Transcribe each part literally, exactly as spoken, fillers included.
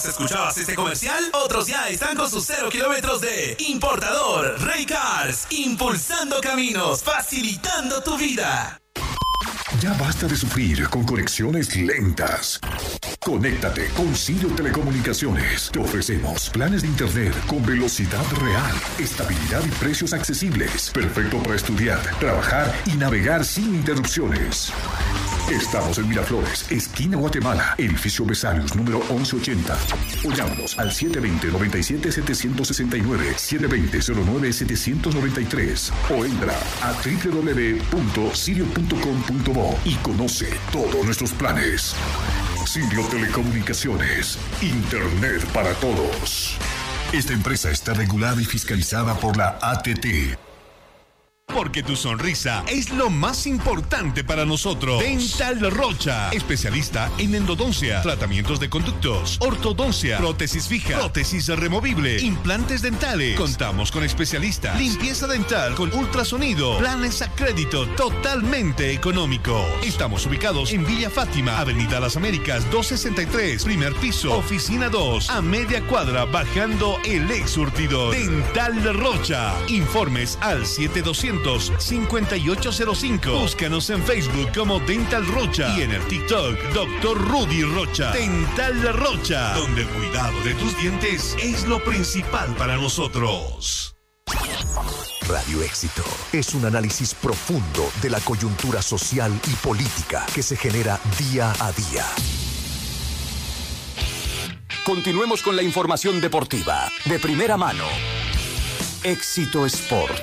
escuchabas este comercial, otros ya están con sus cero kilómetros de importador Rey Cars, impulsando caminos, facilitando tu vida. Ya basta de sufrir con conexiones lentas. Conéctate con Sirio Telecomunicaciones. Te ofrecemos planes de internet con velocidad real, estabilidad y precios accesibles. Perfecto para estudiar, trabajar y navegar sin interrupciones. Estamos en Miraflores, esquina Guatemala, edificio Besarios, número once ochenta. O llámanos al siete dos cero, nueve siete, siete seis nueve, siete dos cero, cero nueve, siete nueve tres. O entra a doble u doble u doble u punto sirio punto com punto bo y conoce todos nuestros planes. Sirio Telecomunicaciones, Internet para todos. Esta empresa está regulada y fiscalizada por la A T T. Porque tu sonrisa es lo más importante para nosotros. Dental Rocha, especialista en endodoncia, tratamientos de conductos, ortodoncia, prótesis fija, prótesis removible, implantes dentales. Contamos con especialistas, limpieza dental con ultrasonido, planes a crédito totalmente económico. Estamos ubicados en Villa Fátima, Avenida Las Américas, doscientos sesenta y tres, primer piso, oficina dos, a media cuadra, bajando el ex surtidor. Dental Rocha. Informes al siete doscientos, cincuenta y ocho cero cinco. Búscanos en Facebook como Dental Rocha y en el TikTok doctor Rudy Rocha. Dental Rocha, donde el cuidado de tus dientes es lo principal para nosotros. Radio Éxito es un análisis profundo de la coyuntura social y política que se genera día a día. Continuemos con la información deportiva de primera mano. Éxito Sport.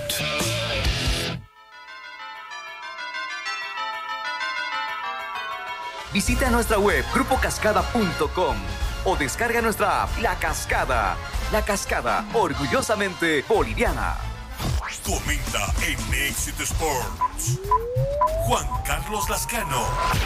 Visita nuestra web grupo cascada punto com o descarga nuestra app La Cascada. La Cascada, orgullosamente boliviana. Comenta en Éxito Sports Juan Carlos Lascano.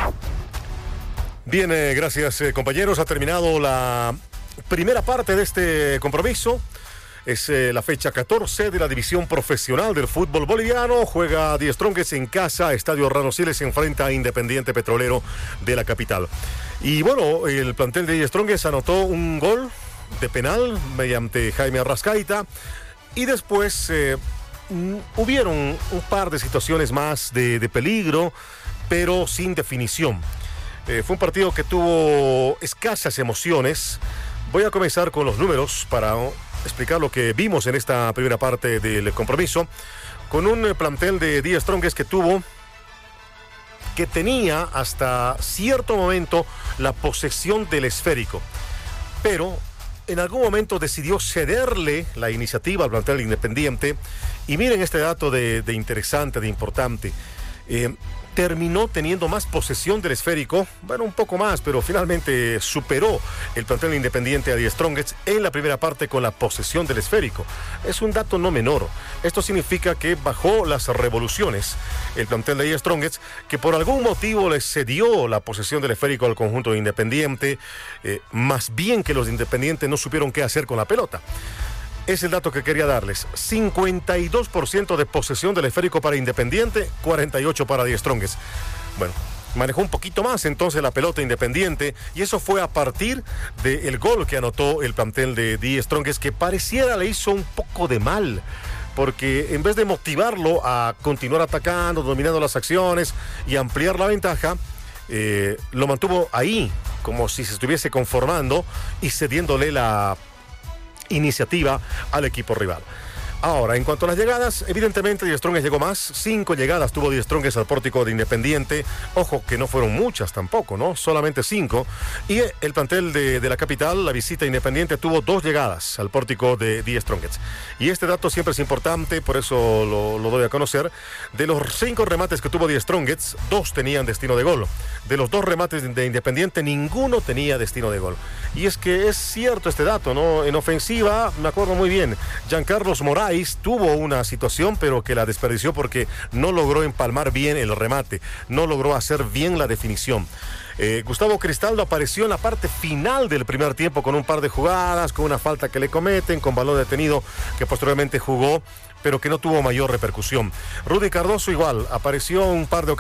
Bien, eh, gracias eh, compañeros. Ha terminado la primera parte de este compromiso. Es eh, la fecha catorce de la división profesional del fútbol boliviano. Juega Die Strongest en casa. Estadio Rano Siles se enfrenta a Independiente Petrolero de la capital. Y bueno, el plantel de Die Strongest anotó un gol de penal mediante Jaime Arrascaita. Y después eh, hubieron un par de situaciones más de, de peligro, pero sin definición. Eh, fue un partido que tuvo escasas emociones. Voy a comenzar con los números para explicar lo que vimos en esta primera parte del compromiso, con un plantel de Die Strongest que tuvo, que tenía hasta cierto momento la posesión del esférico, pero en algún momento decidió cederle la iniciativa al plantel Independiente. Y miren este dato de, de interesante, de importante. Eh, terminó teniendo más posesión del esférico, bueno, un poco más, pero finalmente superó el plantel Independiente a Die Strongest en la primera parte con la posesión del esférico. Es un dato no menor. Esto significa que bajó las revoluciones el plantel de Die Strongest, que por algún motivo le cedió la posesión del esférico al conjunto de Independiente, eh, más bien que los de Independiente no supieron qué hacer con la pelota. Es el dato que quería darles. cincuenta y dos por ciento de posesión del esférico para Independiente, cuarenta y ocho por ciento para Die Strongest. Bueno, manejó un poquito más entonces la pelota Independiente, y eso fue a partir del gol que anotó el plantel de Die Strongest, que pareciera le hizo un poco de mal, porque en vez de motivarlo a continuar atacando, dominando las acciones y ampliar la ventaja, eh, lo mantuvo ahí, como si se estuviese conformando y cediéndole la iniciativa al equipo rival. Ahora, en cuanto a las llegadas, evidentemente Die Strongest llegó más. Cinco llegadas tuvo Die Strongest al pórtico de Independiente. Ojo que no fueron muchas tampoco, ¿no? Solamente cinco. Y el plantel de, de la capital, la visita Independiente, tuvo dos llegadas al pórtico de Die Strongest. Y este dato siempre es importante, por eso lo, lo doy a conocer. De los cinco remates que tuvo Die Strongest, dos tenían destino de gol. De los dos remates de Independiente, ninguno tenía destino de gol. Y es que es cierto este dato, ¿no? En ofensiva, me acuerdo muy bien, Giancarlos Moraes tuvo una situación, pero que la desperdició porque no logró empalmar bien el remate, no logró hacer bien la definición. Eh, Gustavo Cristaldo apareció en la parte final del primer tiempo con un par de jugadas, con una falta que le cometen, con balón detenido que posteriormente jugó, pero que no tuvo mayor repercusión. Rudy Cardoso igual, apareció un par de